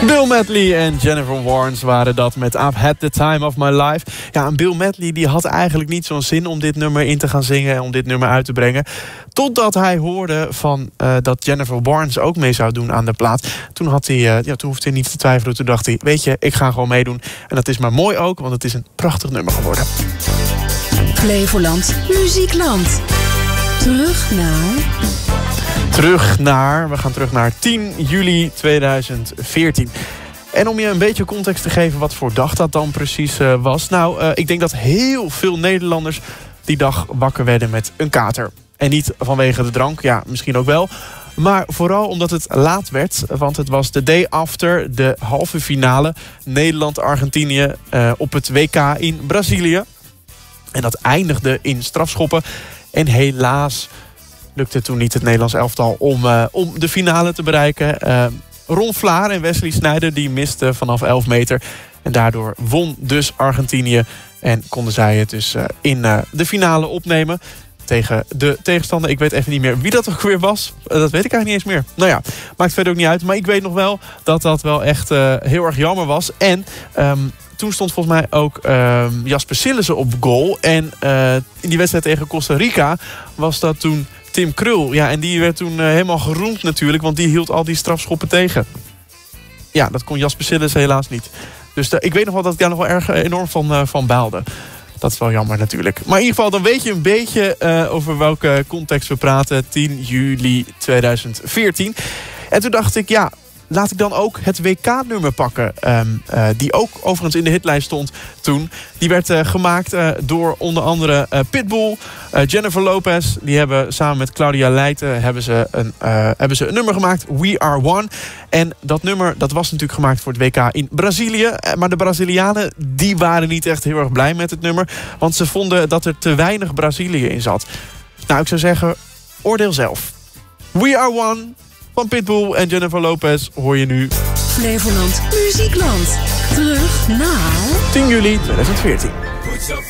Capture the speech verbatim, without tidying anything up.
Bill Medley en Jennifer Warnes waren dat met I've Had the Time of My Life. Ja, en Bill Medley die had eigenlijk niet zo'n zin om dit nummer in te gaan zingen en om dit nummer uit te brengen. Totdat hij hoorde van, uh, dat Jennifer Warnes ook mee zou doen aan de plaat. Toen, had hij, uh, ja, toen hoefde hij niet te twijfelen. Toen dacht hij, weet je, ik ga gewoon meedoen. En dat is maar mooi ook, want het is een prachtig nummer geworden. Flevoland Muziekland. Terug naar... Terug naar, we gaan terug naar tien juli tweeduizend veertien. En om je een beetje context te geven wat voor dag dat dan precies uh, was. Nou, uh, ik denk dat heel veel Nederlanders die dag wakker werden met een kater. En niet vanwege de drank, ja, misschien ook wel. Maar vooral omdat het laat werd. Want het was de day after de halve finale Nederland-Argentinië uh, op het W K in Brazilië. En dat eindigde in strafschoppen. En helaas lukte toen niet het Nederlands elftal om, uh, om de finale te bereiken. Uh, Ron Vlaar en Wesley Sneijder die misten vanaf elf meter. En daardoor won dus Argentinië. En konden zij het dus uh, in uh, de finale opnemen tegen de tegenstander. Ik weet even niet meer wie dat ook weer was. Uh, dat weet ik eigenlijk niet eens meer. Nou ja, maakt verder ook niet uit. Maar ik weet nog wel dat dat wel echt uh, heel erg jammer was. En Um, toen stond volgens mij ook uh, Jasper Sillissen op goal. En uh, in die wedstrijd tegen Costa Rica was dat toen Tim Krul. Ja, en die werd toen uh, helemaal geroemd natuurlijk. Want die hield al die strafschoppen tegen. Ja, dat kon Jasper Sillissen helaas niet. Dus uh, ik weet nog wel dat ik daar nog wel erg uh, enorm van, uh, van baalde. Dat is wel jammer natuurlijk. Maar in ieder geval, dan weet je een beetje uh, over welke context we praten. tien juli tweeduizend veertien. En toen dacht ik, ja, laat ik dan ook het W K-nummer pakken. Um, uh, die ook overigens in de hitlijst stond toen. Die werd uh, gemaakt uh, door onder andere uh, Pitbull, uh, Jennifer Lopez. Die hebben samen met Claudia Leijten hebben ze een, uh, hebben ze een nummer gemaakt. We Are One. En dat nummer dat was natuurlijk gemaakt voor het W K in Brazilië. Maar de Brazilianen die waren niet echt heel erg blij met het nummer. Want ze vonden dat er te weinig Brazilië in zat. Nou, ik zou zeggen, oordeel zelf. We Are One van Pitbull en Jennifer Lopez hoor je nu. Flevoland Muziekland. Terug naar tien juli tweeduizend veertien.